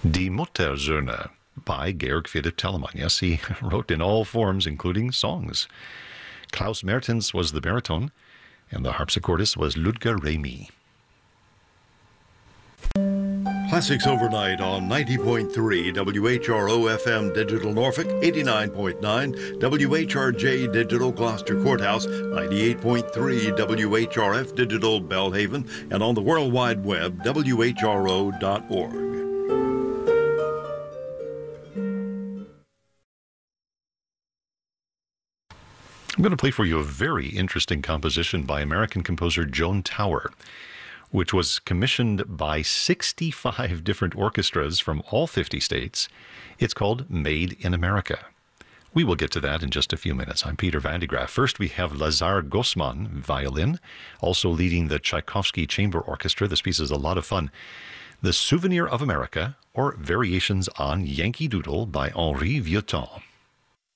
Die Muttersöhne by Georg Philipp Telemann. Yes, he wrote in all forms, including songs. Klaus Mertens was the baritone, and the harpsichordist was Ludger Remy. Classics Overnight on 90.3 WHRO FM Digital Norfolk, 89.9 WHRJ Digital Gloucester Courthouse, 98.3 WHRF Digital Belhaven, and on the World Wide Web, WHRO.org. I'm going to play for you a very interesting composition by American composer Joan Tower, which was commissioned by 65 different orchestras from all 50 states. It's called Made in America. We will get to that in just a few minutes. I'm Peter Van de Graaff. First, we have Lazar Gosman, violin, also leading the Tchaikovsky Chamber Orchestra. This piece is a lot of fun. The Souvenir of America, or Variations on Yankee Doodle by Henri Vieuxtemps.